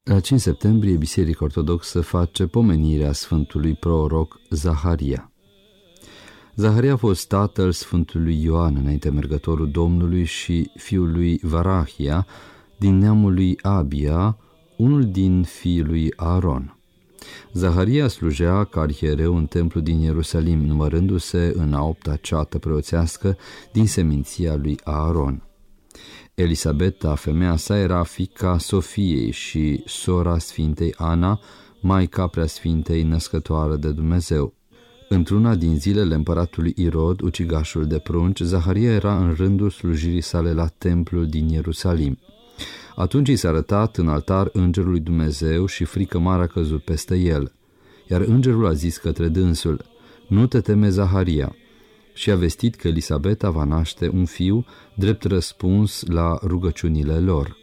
La 5 septembrie, Biserica Ortodoxă face pomenirea Sfântului Proroc Zaharia. Zaharia a fost tatăl Sfântului Ioan, înainte mergătorul Domnului, și fiul lui Varahia, din neamul lui Abia, unul din fiii lui Aaron. Zaharia slujea ca arhiereu în templu din Ierusalim, numărându-se în a 8-a ceată preoțească din seminția lui Aaron. Elisabeta, femeia sa, era fiica Sofiei și sora Sfintei Ana, maica Preasfintei Născătoare de Dumnezeu. Într-una din zilele împăratului Irod, ucigașul de prunci, Zaharia era în rândul slujirii sale la templul din Ierusalim. Atunci i s-a arătat în altar îngerul lui Dumnezeu și frică mare a căzut peste el. Iar îngerul a zis către dânsul: „Nu te teme, Zaharia”, și a vestit că Elisabeta va naște un fiu, drept răspuns la rugăciunile lor.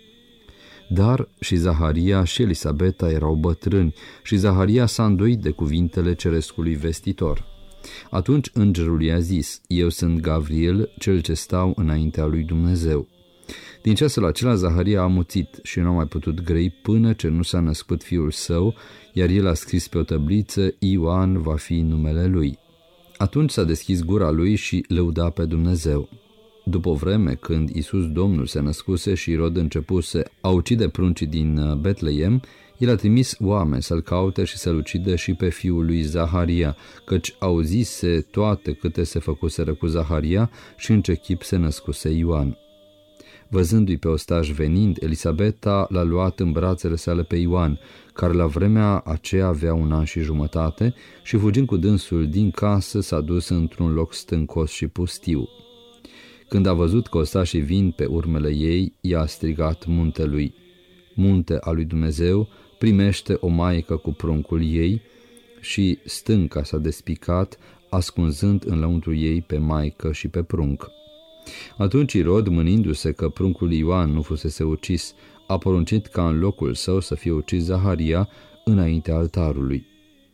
Dar și Zaharia și Elisabeta erau bătrâni și Zaharia s-a îndoit de cuvintele cerescului vestitor. Atunci îngerul i-a zis: „Eu sunt Gavriel, cel ce stau înaintea lui Dumnezeu.” Din ceasul acela Zaharia a amuțit și nu a mai putut grăi până ce nu s-a născut fiul său, iar el a scris pe o tăbliță: „Ioan va fi numele lui.” Atunci s-a deschis gura lui și lăuda pe Dumnezeu. După o vreme, când Iisus Domnul se născuse și Irod începuse a ucide pruncii din Betleem, el a trimis oameni să-l caute și să-l ucide și pe fiul lui Zaharia, căci auzise toate câte se făcuseră cu Zaharia și în ce chip se născuse Ioan. Văzându-i pe ostaș venind, Elisabeta l-a luat în brațele sale pe Ioan, care la vremea aceea avea 1 an și jumătate, și fugind cu dânsul din casă s-a dus într-un loc stâncos și pustiu. Când a văzut că ostașii vin pe urmele ei, i-a strigat muntelui: „Munte al lui Dumnezeu, primește o maică cu pruncul ei”, și stânca s-a despicat, ascunzând în lăuntru ei pe maică și pe prunc. Atunci Irod, mânindu-se că pruncul Ioan nu fusese ucis, a poruncit ca în locul său să fie ucis Zaharia înaintea altarului.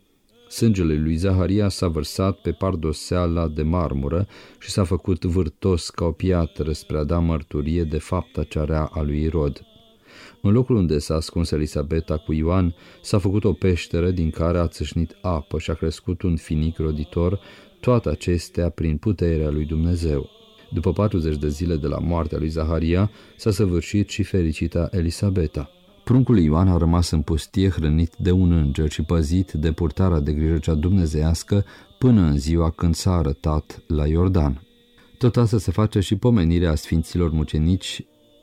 Sângele lui Zaharia s-a vărsat pe pardoseala de marmură și s-a făcut vârtos ca o piatră spre a da mărturie de fapta cea rea a lui Irod. În locul unde s-a ascuns Elisabeta cu Ioan, s-a făcut o peșteră din care a țâșnit apă și a crescut un finic roditor, toate acestea prin puterea lui Dumnezeu. După 40 de zile de la moartea lui Zaharia, s-a săvârșit și fericita Elisabeta. Pruncul lui Ioan a rămas în pustie, hrănit de un înger și păzit de purtarea de grijă cea dumnezeiască până în ziua când s-a arătat la Iordan. Tot asta se face și pomenirea sfinților mucenici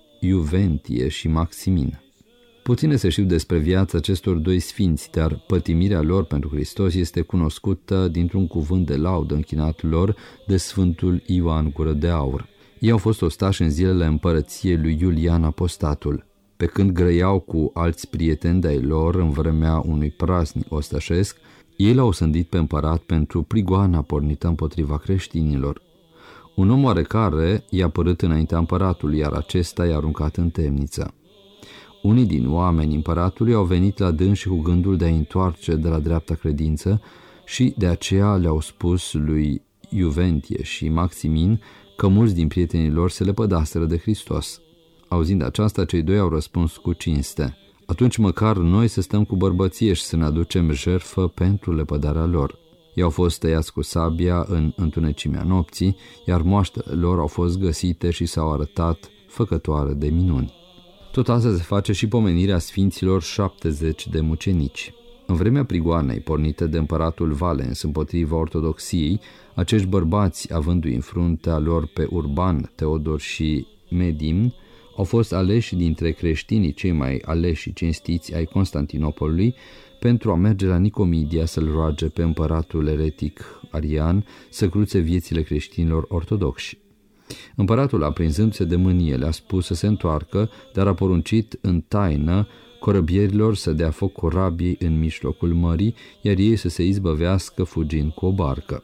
Iuventie și Maximin. Puține se știu despre viața acestor doi sfinți, dar pătimirea lor pentru Hristos este cunoscută dintr-un cuvânt de laudă închinat lor de Sfântul Ioan Gură de Aur. Ei au fost ostași în zilele împărăției lui Iulian Apostatul. Pe când grăiau cu alți prieteni de-ai lor în vremea unui praznic ostășesc, ei l-au sândit pe împărat pentru prigoana pornită împotriva creștinilor. Un om oarecare i-a părât înaintea împăratului, iar acesta i-a aruncat în temniță. Unii din oamenii împăratului au venit la dânsi cu gândul de a întoarce de la dreapta credință și de aceea le-au spus lui Iuventie și Maximin că mulți din prietenii lor se lepădaseră de Hristos. Auzind aceasta, cei doi au răspuns cu cinste: „Atunci măcar noi să stăm cu bărbăție și să ne aducem jertfă pentru lepădarea lor.” Ei au fost tăiați cu sabia în întunecimea nopții, iar moaștele lor au fost găsite și s-au arătat făcătoare de minuni. Tot asta se face și pomenirea sfinților 70 de mucenici. În vremea prigoanei pornite de împăratul Valens împotriva ortodoxiei, acești bărbați, avându-i în fruntea lor pe Urban, Teodor și Medim, au fost aleși dintre creștinii cei mai aleși și cinstiți ai Constantinopolului pentru a merge la Nicomedia să-l roage pe împăratul eretic Arian să cruțe viețile creștinilor ortodoxi. Împăratul, aprinzându-se de mânie, le-a spus să se întoarcă, dar a poruncit în taină corăbierilor să dea foc corabiei în mijlocul mării, iar ei să se izbăvească fugind cu o barcă.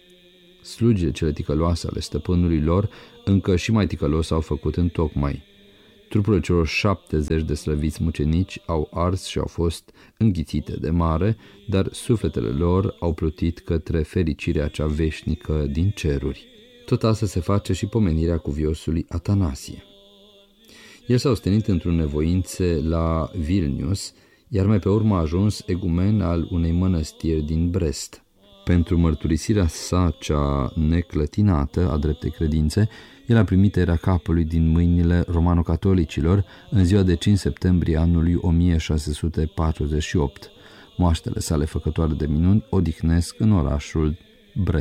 Slugile cele ticăloase ale stăpânului lor încă și mai ticălos s-au făcut întocmai. Trupurile celor 70 de slăviți mucenici au ars și au fost înghițite de mare, dar sufletele lor au plutit către fericirea cea veșnică din ceruri. Tot asta se face și pomenirea cuviosului Atanasie. El s-a ostenit într-o nevoințe la Vilnius, iar mai pe urmă a ajuns egumen al unei mănăstiri din Brest. Pentru mărturisirea sa cea neclătinată a dreptei credințe, el a primit tăierea capului din mâinile romano-catolicilor în ziua de 5 septembrie anului 1648. Moaștele sale făcătoare de minuni odihnesc în orașul Brest.